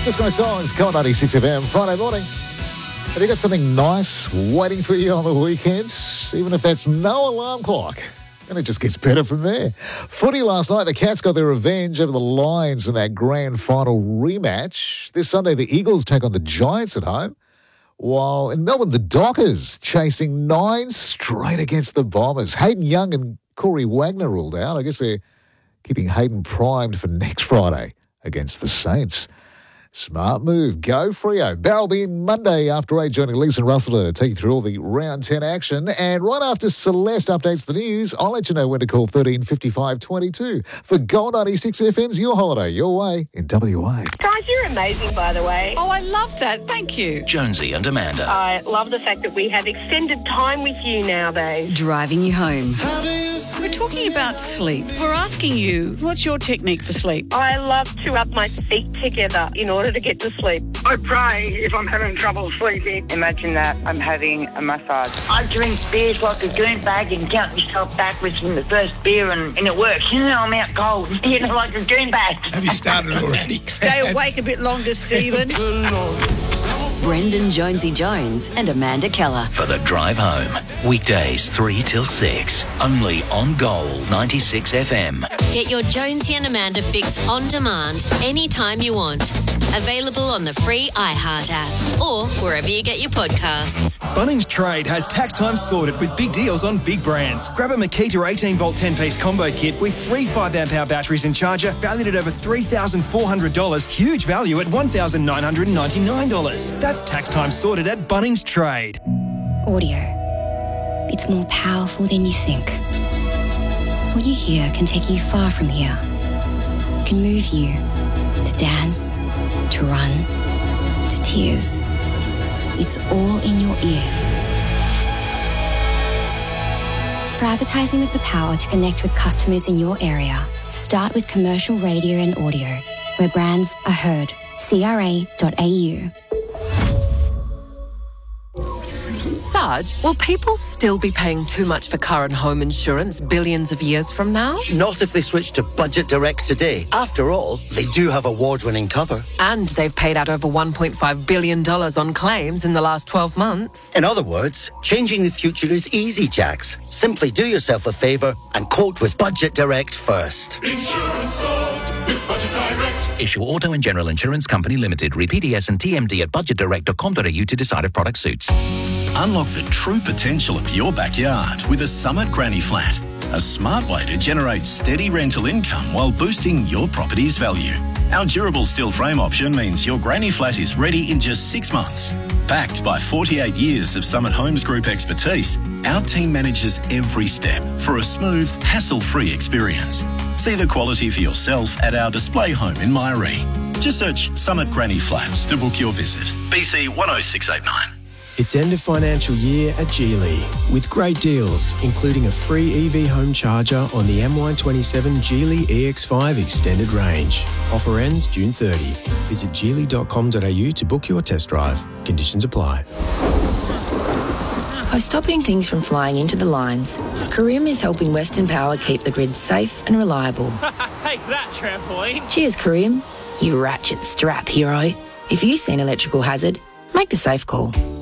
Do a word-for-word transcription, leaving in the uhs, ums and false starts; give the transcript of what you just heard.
Just My Songs, Cold ninety-six F M, Friday morning. Have you got something nice waiting for you on the weekend? Even if that's no alarm clock. And it just gets better from there. Footy last night, the Cats got their revenge over the Lions in that grand final rematch. This Sunday, the Eagles take on the Giants at home. While in Melbourne, the Dockers chasing nine straight against the Bombers. Hayden Young and Corey Wagner ruled out. I guess they're keeping Hayden primed for next Friday against the Saints. Smart move. Go Freo. Barrel in Monday after eight, joining Lisa and Russell to take you through all the round ten action. And right after Celeste updates the news, I'll let you know when to call thirteen fifty-five twenty-two for Gold ninety-six F M's Your Holiday, Your Way in W A. Guys, you're amazing, by the way. Oh, I love that. Thank you. Jonesy and Amanda. I love the fact that we have extended time with you nowadays. Driving you home. We're talking about sleep. We're asking you, what's your technique for sleep? I love to rub my feet together in order to get to sleep. I pray if I'm having trouble sleeping. Imagine that I'm having a massage. I drink beers like a goon bag and count myself backwards from the first beer and, and it works. You know, I'm out cold. You know, like a goon bag. Have you started already? Stay awake a bit longer, Stephen. Brendan Jonesy Jones and Amanda Keller. For the drive home. Weekdays three till six. Only on Gold ninety-six F M. Get your Jonesy and Amanda fix on demand anytime you want. Available on the free iHeart app or wherever you get your podcasts. Bunnings Trade has tax time sorted with big deals on big brands. Grab a Makita eighteen volt ten piece combo kit with three five amp hour batteries and charger valued at over three thousand four hundred dollars. Huge value at one thousand nine hundred ninety-nine dollars. That's tax time sorted at Bunnings Trade. Audio. It's more powerful than you think. What you hear can take you far from here. It can move you to dance, to run, to tears. It's all in your ears. For advertising with the power to connect with customers in your area, start with commercial radio and audio, where brands are heard. C R A dot A U. Sarge, will people still be paying too much for car and home insurance billions of years from now? Not if they switch to Budget Direct today. After all, they do have award-winning cover. And they've paid out over one point five billion dollars on claims in the last twelve months. In other words, changing the future is easy, Jax. Simply do yourself a favour and quote with Budget Direct first. Insurance solved with Budget Direct. Issue Auto and General Insurance Company Limited. Read P D S and T M D at budget direct dot com dot a u to decide if product suits. Unlock the true potential of your backyard with a Summit Granny Flat, a smart way to generate steady rental income while boosting your property's value. Our durable steel frame option means your granny flat is ready in just six months. Backed by forty-eight years of Summit Homes Group expertise, our team manages every step for a smooth, hassle-free experience. See the quality for yourself at our display home in Myrie. Just search Summit Granny Flats to book your visit. B C one oh six eight nine. It's end of financial year at Geely with great deals, including a free E V home charger on the M Y twenty-seven Geely E X five Extended Range. Offer ends June thirtieth. Visit geely dot com dot a u to book your test drive. Conditions apply. By stopping things from flying into the lines, Carim is helping Western Power keep the grid safe and reliable. Take that, trampoline. Cheers, Carim. You ratchet strap hero. If you see an electrical hazard, make the safe call.